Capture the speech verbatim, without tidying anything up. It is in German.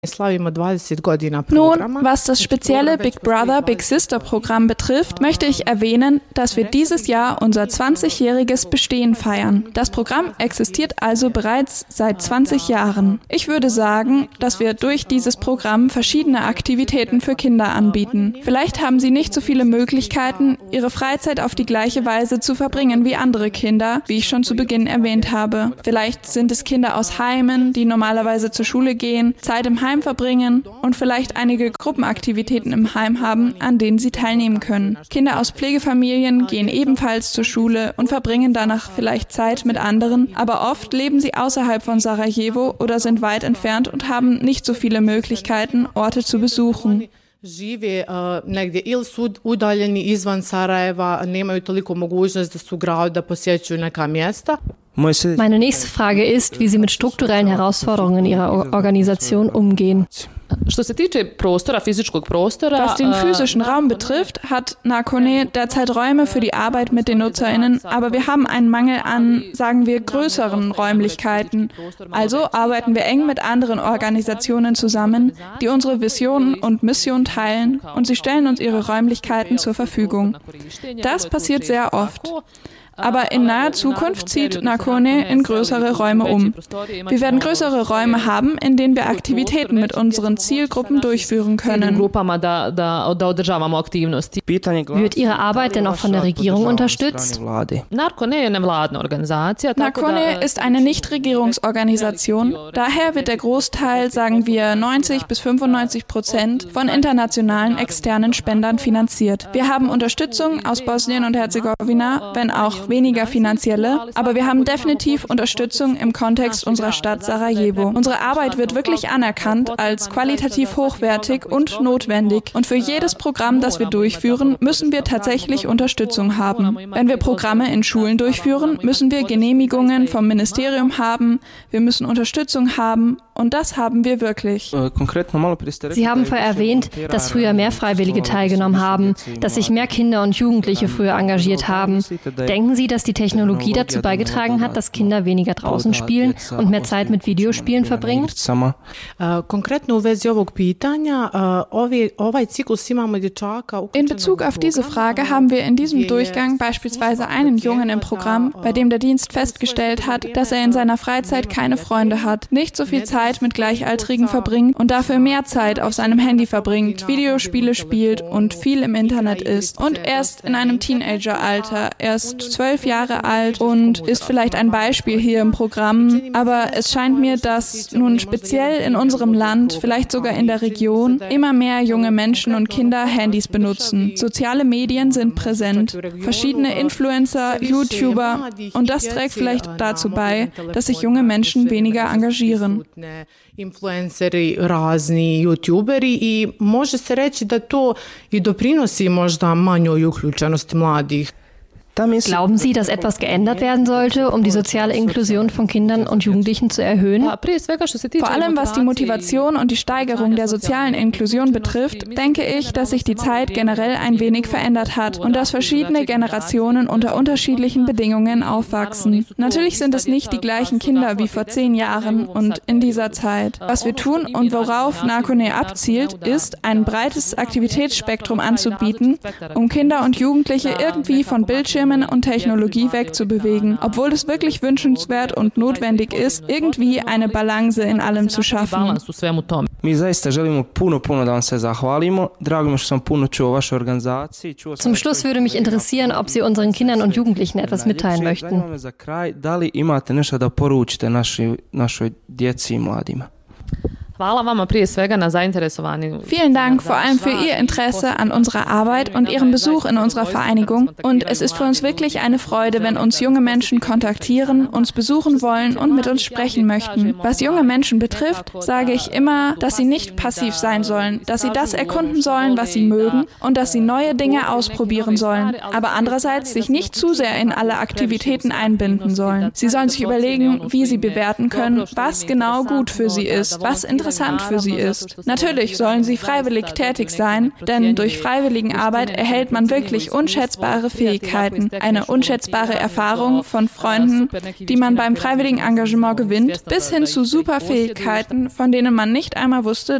Nun, was das spezielle Big Brother, Big Sister Programm betrifft, möchte ich erwähnen, dass wir dieses Jahr unser zwanzigjähriges Bestehen feiern. Das Programm existiert also bereits seit zwanzig Jahren. Ich würde sagen, dass wir durch dieses Programm verschiedene Aktivitäten für Kinder anbieten. Vielleicht haben sie nicht so viele Möglichkeiten, ihre Freizeit auf die gleiche Weise zu verbringen wie andere Kinder, wie ich schon zu Beginn erwähnt habe. Vielleicht sind es Kinder aus Heimen, die normalerweise zur Schule gehen, Zeit im Heim verbringen und vielleicht einige Gruppenaktivitäten im Heim haben, an denen sie teilnehmen können. Kinder aus Pflegefamilien gehen ebenfalls zur Schule und verbringen danach vielleicht Zeit mit anderen, aber oft leben sie außerhalb von Sarajevo oder sind weit entfernt und haben nicht so viele Möglichkeiten, Orte zu besuchen. Žive uh, negdje ili su udaljeni izvan Sarajeva, nemaju toliko mogućnost da su u gradu da posjećuju neka mjesta. Meine nächste Frage ist, wie Sie mit strukturellen Herausforderungen in Ihrer Organisation umgehen. Was den physischen Raum betrifft, hat Nakhone derzeit Räume für die Arbeit mit den NutzerInnen, aber wir haben einen Mangel an, sagen wir, größeren Räumlichkeiten. Also arbeiten wir eng mit anderen Organisationen zusammen, die unsere Vision und Mission teilen, und sie stellen uns ihre Räumlichkeiten zur Verfügung. Das passiert sehr oft. Aber in naher Zukunft zieht Nakhone in größere Räume um. Wir werden größere Räume haben, in denen wir Aktivitäten mit unseren Zielgruppen durchführen können. Wird Ihre Arbeit denn auch von der Regierung unterstützt? Nakhone ist eine Nichtregierungsorganisation. Daher wird der Großteil, sagen wir neunzig bis fünfundneunzig Prozent, von internationalen externen Spendern finanziert. Wir haben Unterstützung aus Bosnien und Herzegowina, wenn auch weniger finanzielle, aber wir haben definitiv Unterstützung im Kontext unserer Stadt Sarajevo. Unsere Arbeit wird wirklich anerkannt als qualitativ hochwertig und notwendig, und für jedes Programm, das wir durchführen, müssen wir tatsächlich Unterstützung haben. Wenn wir Programme in Schulen durchführen, müssen wir Genehmigungen vom Ministerium haben, wir müssen Unterstützung haben, und das haben wir wirklich. Sie haben vorher erwähnt, dass früher mehr Freiwillige teilgenommen haben, dass sich mehr Kinder und Jugendliche früher engagiert haben. Denken Sie, dass die Technologie dazu beigetragen hat, dass Kinder weniger draußen spielen und mehr Zeit mit Videospielen verbringen? In Bezug auf diese Frage haben wir in diesem Durchgang beispielsweise einen Jungen im Programm, bei dem der Dienst festgestellt hat, dass er in seiner Freizeit keine Freunde hat, nicht so viel Zeit mit Gleichaltrigen verbringt und dafür mehr Zeit auf seinem Handy verbringt, Videospiele spielt und viel im Internet ist. Und er ist in einem Teenageralter, er ist zwölf Jahre alt und ist vielleicht ein Beispiel hier im Programm, aber es scheint mir, dass nun speziell in unserem Land, vielleicht sogar in der Region, immer mehr junge Menschen und Kinder Handys benutzen. Soziale Medien sind präsent, verschiedene Influencer, YouTuber, und das trägt vielleicht dazu bei, dass sich junge Menschen weniger engagieren. Influenceri, razni youtuberi, i može se reći da to i doprinosi možda manjoj uključenosti mladih. Glauben Sie, dass etwas geändert werden sollte, um die soziale Inklusion von Kindern und Jugendlichen zu erhöhen? Vor allem was die Motivation und die Steigerung der sozialen Inklusion betrifft, denke ich, dass sich die Zeit generell ein wenig verändert hat und dass verschiedene Generationen unter unterschiedlichen Bedingungen aufwachsen. Natürlich sind es nicht die gleichen Kinder wie vor zehn Jahren und in dieser Zeit. Was wir tun und worauf Nakhone abzielt, ist, ein breites Aktivitätsspektrum anzubieten, um Kinder und Jugendliche irgendwie von Bildschirmen und Technologie wegzubewegen, obwohl es wirklich wünschenswert und notwendig ist, irgendwie eine Balance in allem zu schaffen. Zum Schluss würde mich interessieren, ob Sie unseren Kindern und Jugendlichen etwas mitteilen möchten. Vielen Dank vor allem für Ihr Interesse an unserer Arbeit und Ihren Besuch in unserer Vereinigung. Und es ist für uns wirklich eine Freude, wenn uns junge Menschen kontaktieren, uns besuchen wollen und mit uns sprechen möchten. Was junge Menschen betrifft, sage ich immer, dass sie nicht passiv sein sollen, dass sie das erkunden sollen, was sie mögen, und dass sie neue Dinge ausprobieren sollen, aber andererseits sich nicht zu sehr in alle Aktivitäten einbinden sollen. Sie sollen sich überlegen, wie sie bewerten können, was genau gut für sie ist, was interessiert interessant für sie ist. Natürlich sollen sie freiwillig tätig sein, denn durch Freiwilligenarbeit erhält man wirklich unschätzbare Fähigkeiten, eine unschätzbare Erfahrung von Freunden, die man beim freiwilligen Engagement gewinnt, bis hin zu Superfähigkeiten, von denen man nicht einmal wusste,